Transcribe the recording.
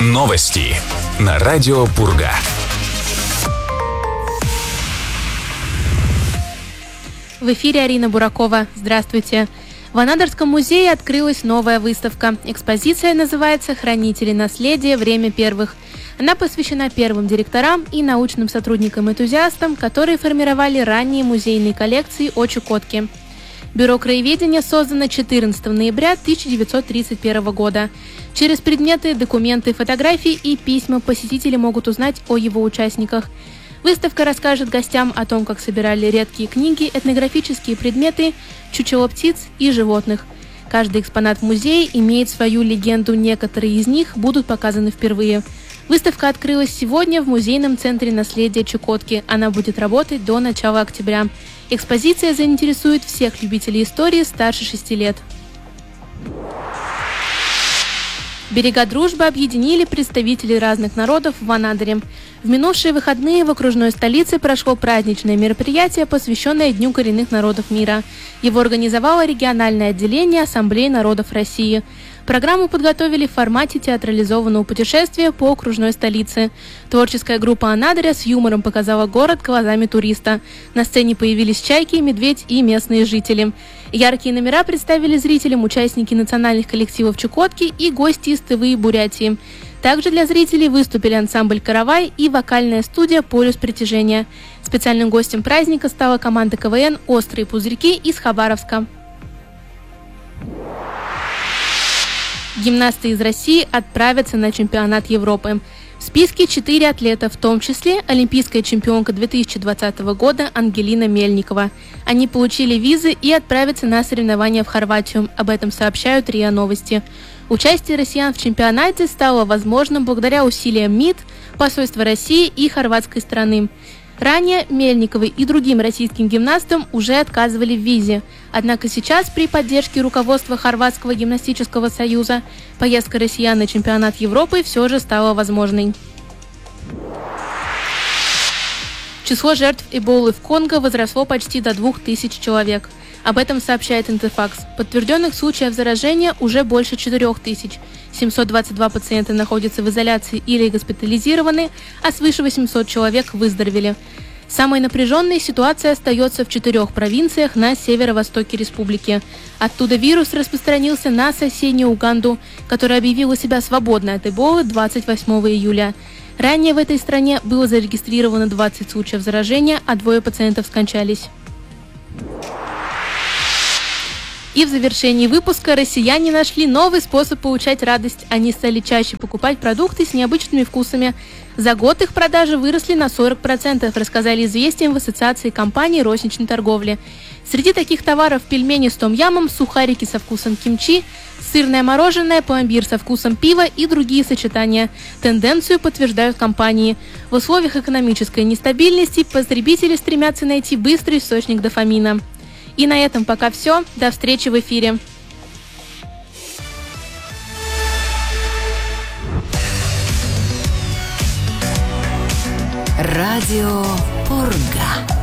Новости на радио Пурга. В эфире Арина Буракова. Здравствуйте. В Анадырском музее открылась новая выставка. Экспозиция называется «Хранители наследия. Время первых». Она посвящена первым директорам и научным сотрудникам-энтузиастам, которые формировали ранние музейные коллекции о Чукотке. Бюро краеведения создано 14 ноября 1931 года. Через предметы, документы, фотографии и письма посетители могут узнать о его участниках. Выставка расскажет гостям о том, как собирали редкие книги, этнографические предметы, чучело птиц и животных. Каждый экспонат в музее имеет свою легенду, некоторые из них будут показаны впервые. Выставка открылась сегодня в музейном центре наследия Чукотки. Она будет работать до начала октября. Экспозиция заинтересует всех любителей истории старше 6 лет. Берега дружбы объединили представителей разных народов в Анадыре. В минувшие выходные в окружной столице прошло праздничное мероприятие, посвященное Дню коренных народов мира. Его организовало региональное отделение Ассамблеи народов России. Программу подготовили в формате театрализованного путешествия по окружной столице. Творческая группа Анадыря с юмором показала город глазами туриста. На сцене появились чайки, медведь и местные жители. Яркие номера представили зрителям участники национальных коллективов Чукотки и гости из Тывы и Бурятии. Также для зрителей выступили ансамбль «Каравай» и вокальная студия «Полюс притяжения». Специальным гостем праздника стала команда КВН «Острые пузырьки» из Хабаровска. Гимнасты из России отправятся на чемпионат Европы. В списке 4 атлета, в том числе олимпийская чемпионка 2020 года Ангелина Мельникова. Они получили визы и отправятся на соревнования в Хорватию. Об этом сообщают РИА Новости. Участие россиян в чемпионате стало возможным благодаря усилиям МИД, посольства России и хорватской страны. Ранее Мельниковой и другим российским гимнастам уже отказывали в визе. Однако сейчас при поддержке руководства Хорватского гимнастического союза поездка россиян на чемпионат Европы все же стала возможной. Число жертв Эболы в Конго возросло почти до 2000 человек. Об этом сообщает Интерфакс. Подтвержденных случаев заражения уже больше 4000. 722 пациента находятся в изоляции или госпитализированы, а свыше 800 человек выздоровели. Самой напряженной ситуация остается в 4 провинциях на северо-востоке республики. Оттуда вирус распространился на соседнюю Уганду, которая объявила себя свободной от Эболы 28 июля. Ранее в этой стране было зарегистрировано 20 случаев заражения, а 2 пациентов скончались. И в завершении выпуска россияне нашли новый способ получать радость. Они стали чаще покупать продукты с необычными вкусами. За год их продажи выросли на 40%, рассказали «Известиям» в Ассоциации компаний розничной торговли. Среди таких товаров пельмени с том-ямом, сухарики со вкусом кимчи, сырное мороженое, пломбир со вкусом пива и другие сочетания. Тенденцию подтверждают компании. В условиях экономической нестабильности потребители стремятся найти быстрый источник дофамина. И на этом пока все. До встречи в эфире. Радио Пурга.